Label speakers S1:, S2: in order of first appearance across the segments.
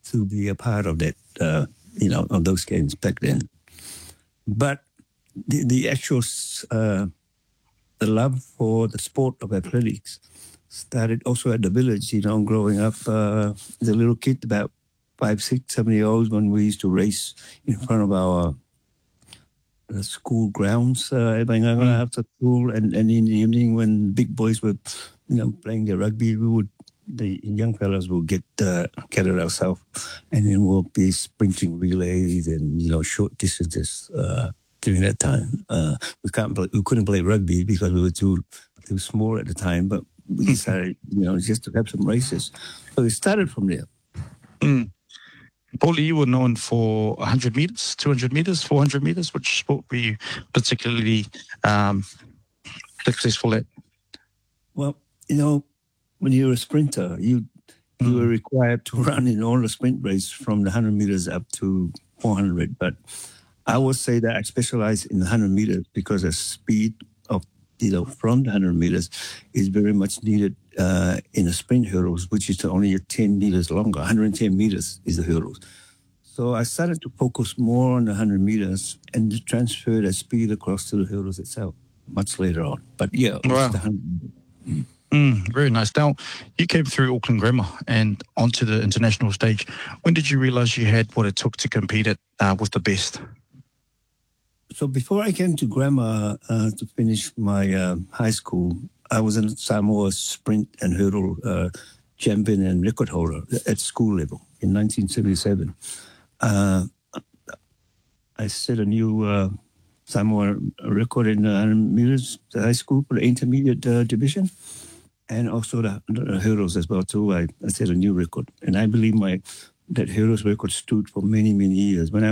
S1: to be a part of that, of those games back then. But the actual the love for the sport of athletics started also at the village. Growing up, as a little kid, about 5, 6, 7 years old, when we used to race in front of our school grounds, after school, and in the evening when big boys were, playing the rugby, the young fellas will gather ourselves, and then we'll be sprinting relays and short distances during that time. We couldn't play rugby because we were too small at the time, but we decided just to have some races. So we started from there.
S2: Paulie, you were known for 100 meters, 200 meters, 400 meters. Which sport were you particularly successful at?
S1: Well, when you're a sprinter, you were required to run in all the sprint race from the 100 meters up to 400. But I would say that I specialize in the 100 meters because the speed of, from the 100 meters is very much needed in the sprint hurdles, which is only 10 meters longer. 110 meters is the hurdles. So I started to focus more on the 100 meters and to transfer that speed across to the hurdles itself much later on. But yeah,
S2: wow.
S1: The 100 meters.
S2: Very nice. Now, you came through Auckland Grammar and onto the international stage. When did you realise you had what it took to compete with the best?
S1: So before I came to Grammar to finish my high school, I was in Samoa sprint and hurdle champion and record holder at school level in 1977. I set a new Samoa record in 100 meters at high school for the intermediate division, and also the hurdles as well too. I set a new record, and I believe that hurdles record stood for many, many years. When I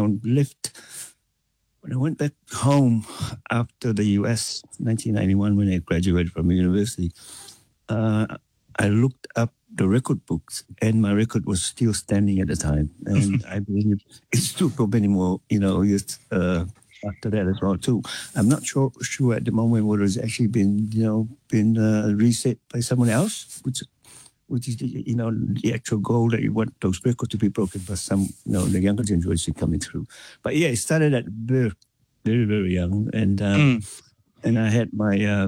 S1: went back home after the US, 1991, when I graduated from university, I looked up the record books, and my record was still standing at the time. And I believe it stood for many more, years after that as well too. I'm not sure at the moment whether it's actually been reset by someone else, which is the actual goal that you want those records to be broken by some the younger generation coming through. But yeah, it started at very, very, very young, and I had my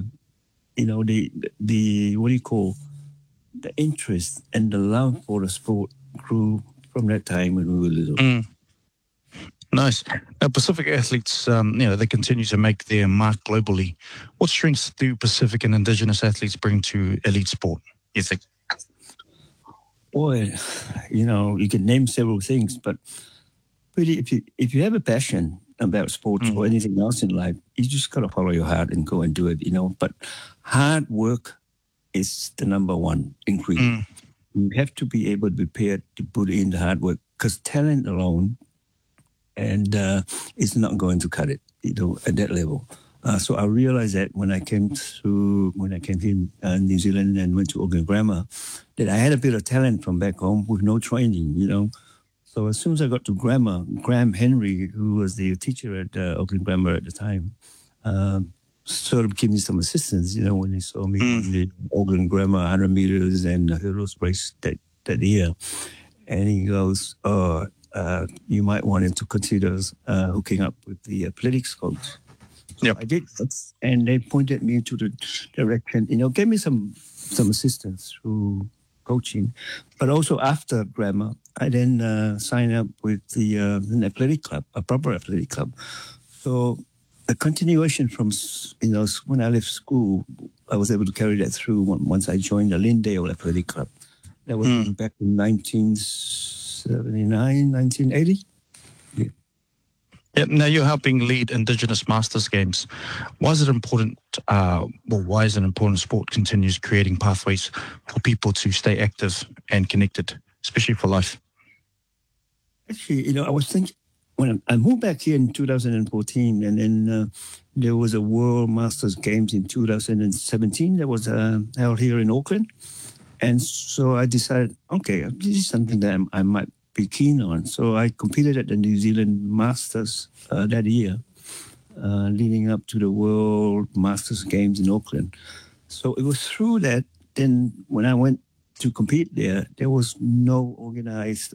S1: the what do you call, the interest and the love for the sport grew from that time when we were little.
S2: Nice. Now, Pacific athletes, they continue to make their mark globally. What strengths do Pacific and Indigenous athletes bring to elite sport, you think?
S1: Boy, you can name several things, but really, if you have a passion about sports or anything else in life, you just got to follow your heart and go and do it, But hard work is the number one ingredient. You have to be able to be prepared to put in the hard work, because talent alone it's not going to cut it, at that level. So I realized that when I came to New Zealand and went to Auckland Grammar, that I had a bit of talent from back home with no training, So as soon as I got to Grammar, Graham Henry, who was the teacher at Auckland Grammar at the time, sort of gave me some assistance, when he saw me in the Auckland Grammar 100 meters and the hurdles race that year. And he goes, you might want to consider hooking up with the athletics coach. So I did, and they pointed me to the direction, gave me some assistance through coaching. But also after Grammar, I then signed up with an athletic club, a proper athletic club. So the continuation from, when I left school, I was able to carry that through once I joined the Lindale Athletic Club. That was back in 1979, 1980.
S2: Yeah, now you're helping lead Indigenous Masters Games. Why is it important, why is an important sport continues creating pathways for people to stay active and connected, especially for life?
S1: Actually, I was thinking, when I moved back here in 2014, and then there was a World Masters Games in 2017 that was held here in Auckland. And so I decided, okay, this is something that I might be keen on. So I competed at the New Zealand Masters that year, leading up to the World Masters Games in Auckland. So it was through that, then when I went to compete there was no organized